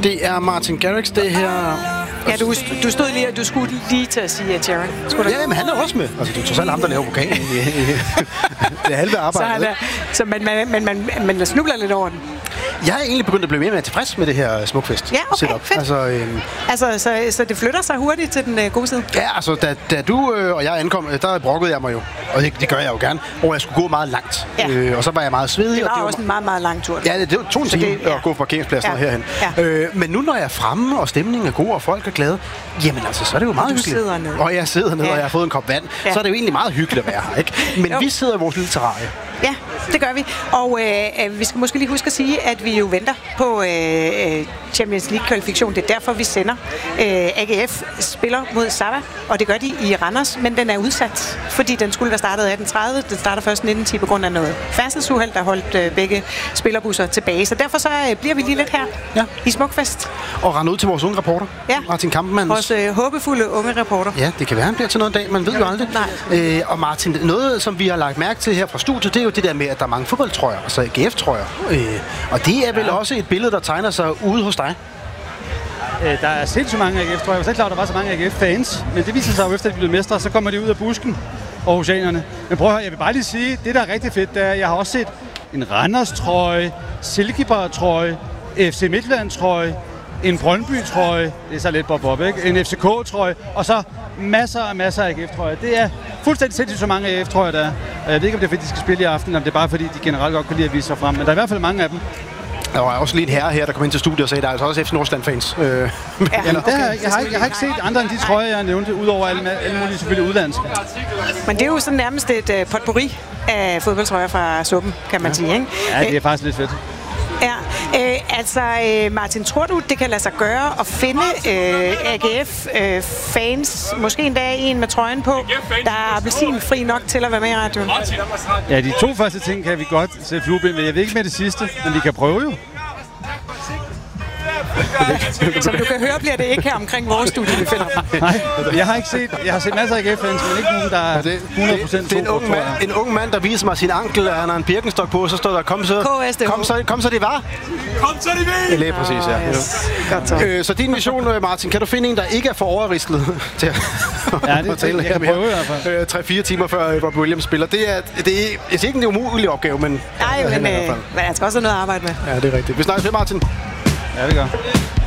Det er Martin Garrix, det her... Ja, du stod lige, og du skulle lige til at sige Sharon. Ja, men han er også med. Altså, det er trods alt ham, der laver vokalen i det halve arbejde. Så man snubler lidt over den. Jeg er egentlig begyndt at blive mere og mere tilfreds med det her Smukfest. Ja, okay, setup. Fedt. Så det flytter sig hurtigt til den gode side? Ja, altså, da du og jeg ankom, der brokkede jeg mig jo. Og det gør jeg jo gerne. Og jeg skulle gå meget langt. Ja. Og så var jeg meget svedig. Det var også en meget, meget lang tur. Ja, det var 2 timer at gå fra parkeringspladsen herhen. Ja. Men nu når jeg er fremme, og stemningen er god, og folk er glade, jamen altså, så er det jo meget hyggeligt. Sidder ned. Og jeg sidder ned, og jeg har fået en kop vand. Så er det jo egentlig meget hyggeligt at være her, ikke? Men vi sidder i vores lille terrarie. Ja, det gør vi. Og vi skal måske lige huske at sige, at vi jo venter på Champions League-kvalifikation. Det er derfor, vi sender. AGF spiller mod Sava, og det gør de i Randers, men den er udsat, fordi den skulle være startet 18.30. Den starter først 19.10 på grund af noget færdselsuheld, der holdt begge spillerbusser tilbage. Så derfor så bliver vi lige lidt her i Smukfest. Og rende ud til vores unge reporter, Martin Kampmann. Vores håbefulde unge reporter. Ja, det kan være, han bliver til noget dag, man ved jo aldrig. Nej. Og Martin, noget som vi har lagt mærke til her fra studiet, det er jo det der med, at der er mange fodboldtrøjer, altså AGF-trøjer. Og det er vel også et billede, der tegner sig ude hos dig? Der er sindssygt mange AGF-trøjer. Jeg var slet klar, at der var så mange AGF-fans. Men det viser sig jo efter, at de blev mestre, så kommer de ud af busken og oceanerne. Men prøv at høre, jeg vil bare lige sige, det der er rigtig fedt, det er, jeg har også set en Randers-trøje, Silkeborg-trøje, FC Midtjylland-trøje, en Brøndby-trøje, det er så lidt bob-bob, ikke? En FCK-trøje, og så masser af AGF-trøjer. Det er fuldstændig sindssygt så mange AGF-trøjer, der er. Jeg ved ikke, om det er fordi, de skal spille i aften, eller om det er bare fordi, de generelt godt kan lide at vise sig frem. Men der er i hvert fald mange af dem. Der var også lige en herre her, der kom ind til studiet og sagde, at der er altså også FC Nordsjælland-fans. Jeg har ikke set andre end de trøjer, jeg nævnte, udover alle mulige selvfølgelig udlandske. Men det er jo sådan nærmest et potpourri af fodboldtrøjer fra suppen, kan man sige, ikke? Ja, det er faktisk lidt fedt. Ja, Martin, tror du, det kan lade sig gøre at finde AGF-fans, måske endda en med trøjen på, der er appelsinfri nok til at være med i radioen? Ja, de 2 første ting kan vi godt sætte flueben ved. Jeg ved ikke med det sidste, men vi kan prøve jo. Som du kan høre, bliver det ikke her omkring vores studie, vi finder dem. Nej, jeg har set masser af AGF-fans, men ikke nogen, der er 100% det er en ung mand, der viser mig sin ankel, og han har en Birkenstock på, og så står der, kom så det var. Kom så det vil! Lige præcis, ja. Så din mission, Martin, kan du finde en, der ikke er for overrislet til at tale her med 3-4 timer før Rob Williams spiller? Jeg siger ikke, en umulig opgave, men... Nej, men man skal også have noget at arbejde med. Ja, det er rigtigt. Vi snakkes med, Martin. Ja, vi gør.